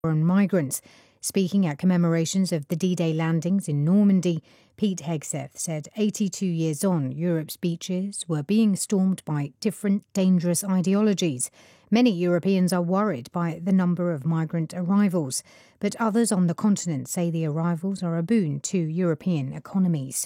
foreign migrants. Speaking at commemorations of the D-Day landings in Normandy, Pete Hegseth said 82 years on, Europe's beaches were being stormed by different dangerous ideologies. Many Europeans are worried by the number of migrant arrivals, but others on the continent say the arrivals are a boon to European economies.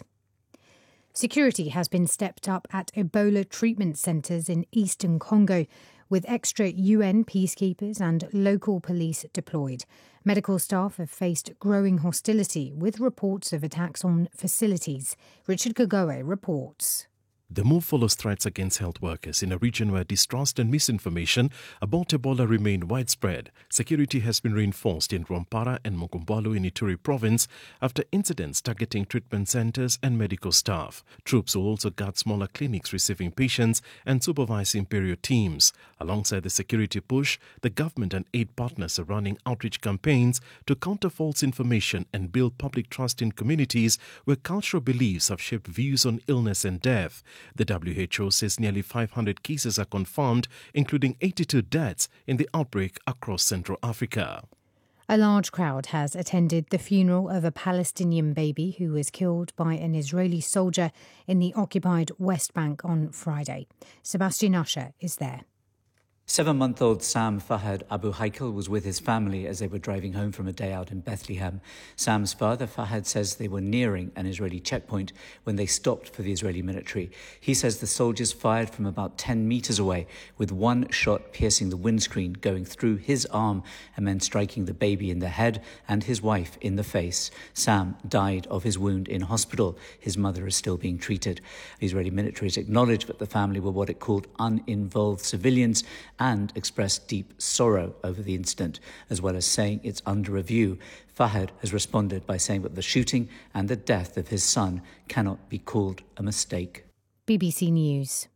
Security has been stepped up at Ebola treatment centres in eastern Congo, with extra UN peacekeepers and local police deployed. Medical staff have faced growing hostility with reports of attacks on facilities. Richard Kagoe reports. The move follows threats against health workers in a region where distrust and misinformation about Ebola remain widespread. Security has been reinforced in Rwampara and Mokomboalo in Ituri province after incidents targeting treatment centres and medical staff. Troops will also guard smaller clinics receiving patients and supervise imperial teams. Alongside the security push, the government and aid partners are running outreach campaigns to counter false information and build public trust in communities where cultural beliefs have shaped views on illness and death. The WHO says nearly 500 cases are confirmed, including 82 deaths in the outbreak across Central Africa. A large crowd has attended the funeral of a Palestinian baby who was killed by an Israeli soldier in the occupied West Bank on Friday. Sebastian Usher is there. 7-month-old Sam Fahad Abu Haikal was with his family as they were driving home from a day out in Bethlehem. Sam's father, Fahad, says they were nearing an Israeli checkpoint when they stopped for the Israeli military. He says the soldiers fired from about 10 meters away, with one shot piercing the windscreen, going through his arm and then striking the baby in the head and his wife in the face. Sam died of his wound in hospital. His mother is still being treated. The Israeli military has acknowledged that the family were what it called uninvolved civilians and expressed deep sorrow over the incident, as well as saying it's under review. Fahad has responded by saying that the shooting and the death of his son cannot be called a mistake. BBC News.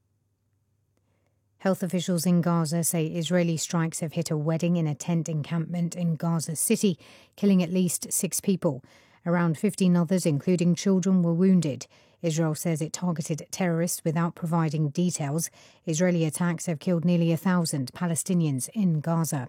Health officials in Gaza say Israeli strikes have hit a wedding in a tent encampment in Gaza City, killing at least 6 people. Around 15 others, including children, were wounded. Israel says it targeted terrorists without providing details. Israeli attacks have killed nearly 1,000 Palestinians in Gaza.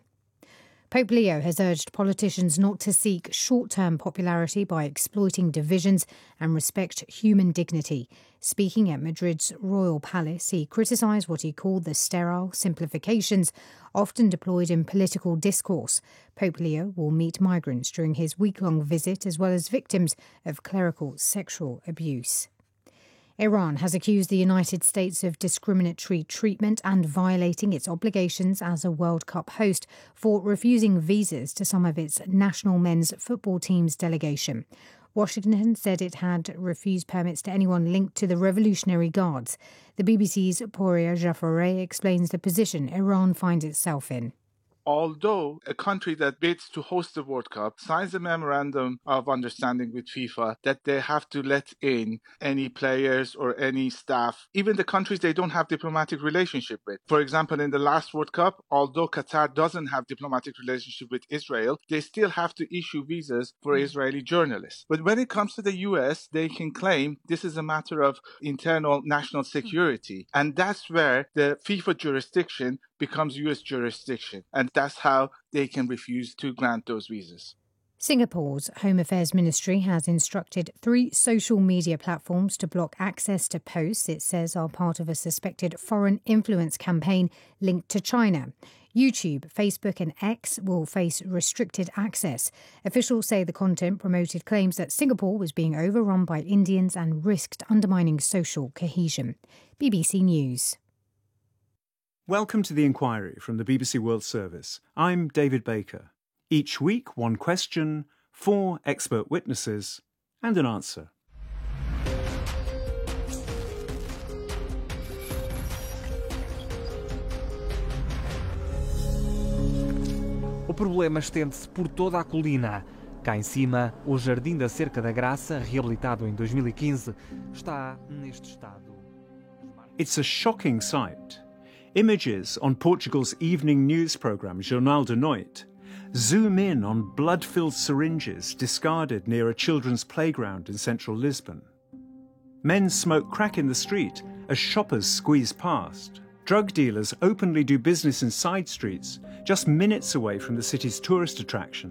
Pope Leo has urged politicians not to seek short-term popularity by exploiting divisions and respect human dignity. Speaking at Madrid's Royal Palace, he criticised what he called the sterile simplifications often deployed in political discourse. Pope Leo will meet migrants during his week-long visit, as well as victims of clerical sexual abuse. Iran has accused the United States of discriminatory treatment and violating its obligations as a World Cup host for refusing visas to some of its national men's football team's delegation. Washington said it had refused permits to anyone linked to the Revolutionary Guards. The BBC's Poria Jafareh explains the position Iran finds itself in. Although a country that bids to host the World Cup signs a memorandum of understanding with FIFA that they have to let in any players or any staff, even the countries they don't have diplomatic relationship with. For example, in the last World Cup, although Qatar doesn't have diplomatic relationship with Israel, they still have to issue visas for Israeli journalists. But when it comes to the US, they can claim this is a matter of internal national security. And that's where the FIFA jurisdiction becomes US jurisdiction. And that's how they can refuse to grant those visas. Singapore's Home Affairs Ministry has instructed 3 social media platforms to block access to posts it says are part of a suspected foreign influence campaign linked to China. YouTube, Facebook and X will face restricted access. Officials say the content promoted claims that Singapore was being overrun by Indians and risked undermining social cohesion. BBC News. Welcome to The Inquiry from the BBC World Service. I'm David Baker. Each week, 1 question, 4 expert witnesses, and an answer. O problema estende-se por toda a colina. Cá em cima, o Jardim da Cerca da Graça, reabilitado em 2015, está neste estado. It's a shocking sight. Images on Portugal's evening news programme Jornal da Noite zoom in on blood-filled syringes discarded near a children's playground in central Lisbon. Men smoke crack in the street as shoppers squeeze past. Drug dealers openly do business in side streets, just minutes away from the city's tourist attractions.